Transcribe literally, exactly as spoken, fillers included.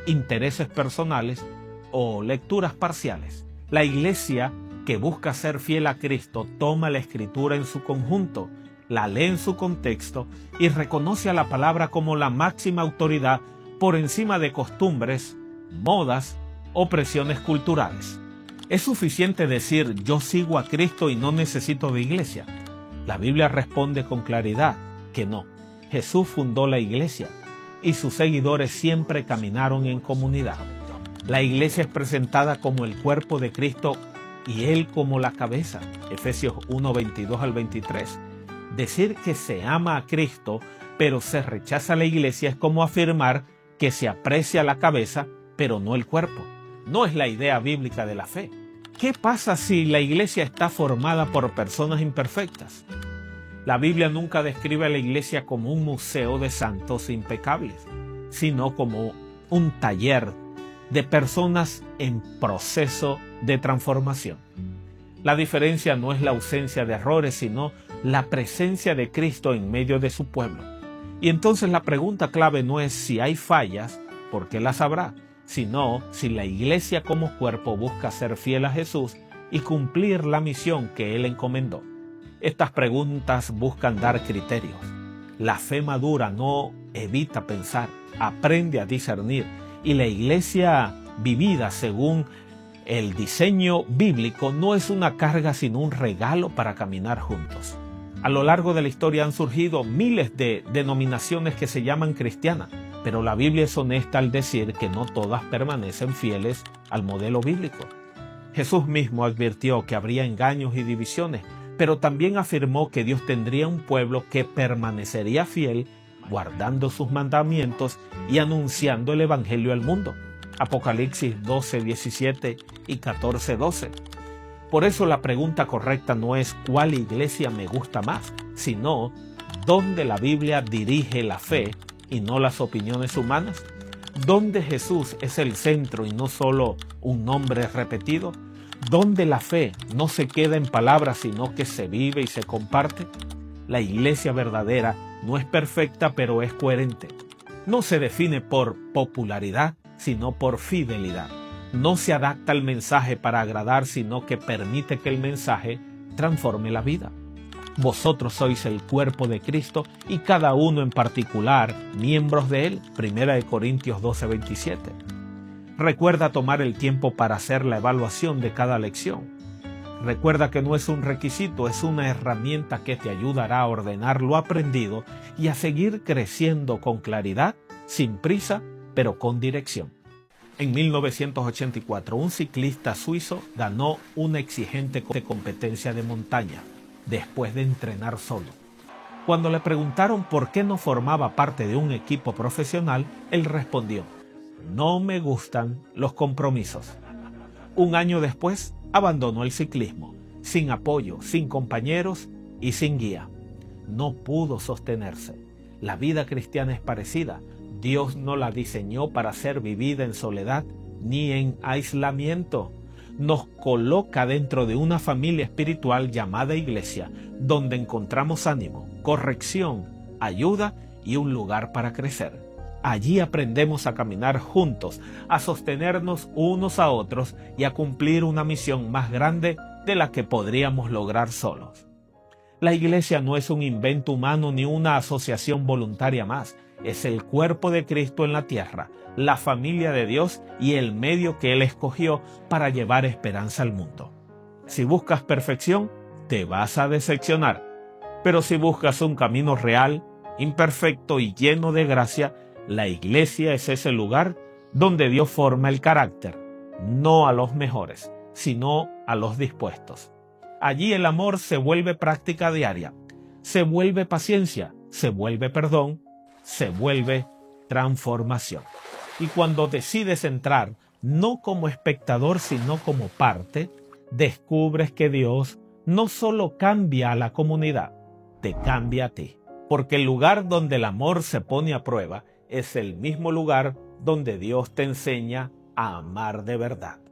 intereses personales o lecturas parciales. La iglesia que busca ser fiel a Cristo toma la Escritura en su conjunto, la lee en su contexto y reconoce a la palabra como la máxima autoridad por encima de costumbres, modas o presiones culturales. ¿Es suficiente decir yo sigo a Cristo y no necesito de iglesia? La Biblia responde con claridad que no. Jesús fundó la iglesia y sus seguidores siempre caminaron en comunidad. La iglesia es presentada como el cuerpo de Cristo y Él como la cabeza. Efesios uno, veintidós al veintitrés. Decir que se ama a Cristo pero se rechaza la iglesia es como afirmar que se aprecia la cabeza pero no el cuerpo. No es la idea bíblica de la fe. ¿Qué pasa si la iglesia está formada por personas imperfectas? La Biblia nunca describe a la iglesia como un museo de santos impecables, sino como un taller de personas en proceso de transformación. La diferencia no es la ausencia de errores, sino la presencia de Cristo en medio de su pueblo. Y entonces la pregunta clave no es si hay fallas, porque las habrá, sino si la iglesia como cuerpo busca ser fiel a Jesús y cumplir la misión que Él encomendó. Estas preguntas buscan dar criterios. La fe madura no evita pensar, aprende a discernir, y la iglesia vivida según el diseño bíblico no es una carga sino un regalo para caminar juntos. A lo largo de la historia han surgido miles de denominaciones que se llaman cristianas, pero la Biblia es honesta al decir que no todas permanecen fieles al modelo bíblico. Jesús mismo advirtió que habría engaños y divisiones, pero también afirmó que Dios tendría un pueblo que permanecería fiel, guardando sus mandamientos y anunciando el Evangelio al mundo. Apocalipsis doce, diecisiete y catorce, doce. Por eso la pregunta correcta no es ¿cuál iglesia me gusta más?, sino ¿dónde la Biblia dirige la fe y no las opiniones humanas? ¿Dónde Jesús es el centro y no solo un nombre repetido? ¿Dónde la fe no se queda en palabras, sino que se vive y se comparte? La iglesia verdadera no es perfecta, pero es coherente. No se define por popularidad, sino por fidelidad. No se adapta al mensaje para agradar, sino que permite que el mensaje transforme la vida. Vosotros sois el cuerpo de Cristo y cada uno en particular miembros de Él. Primera de Corintios doce, veintisiete. Recuerda tomar el tiempo para hacer la evaluación de cada lección. Recuerda que no es un requisito, es una herramienta que te ayudará a ordenar lo aprendido y a seguir creciendo con claridad, sin prisa, pero con dirección. En mil novecientos ochenta y cuatro, un ciclista suizo ganó una exigente competencia de montaña, después de entrenar solo. Cuando le preguntaron por qué no formaba parte de un equipo profesional, él respondió: no me gustan los compromisos. Un año después, abandonó el ciclismo, sin apoyo, sin compañeros y sin guía. No pudo sostenerse. La vida cristiana es parecida. Dios no la diseñó para ser vivida en soledad ni en aislamiento. Nos coloca dentro de una familia espiritual llamada iglesia, donde encontramos ánimo, corrección, ayuda y un lugar para crecer. Allí aprendemos a caminar juntos, a sostenernos unos a otros y a cumplir una misión más grande de la que podríamos lograr solos. La iglesia no es un invento humano ni una asociación voluntaria más. Es el cuerpo de Cristo en la tierra, la familia de Dios y el medio que Él escogió para llevar esperanza al mundo. Si buscas perfección, te vas a decepcionar. Pero si buscas un camino real, imperfecto y lleno de gracia, la iglesia es ese lugar donde Dios forma el carácter, no a los mejores, sino a los dispuestos. Allí el amor se vuelve práctica diaria, se vuelve paciencia, se vuelve perdón, se vuelve transformación. Y cuando decides entrar, no como espectador, sino como parte, descubres que Dios no solo cambia a la comunidad, te cambia a ti. Porque el lugar donde el amor se pone a prueba es el mismo lugar donde Dios te enseña a amar de verdad.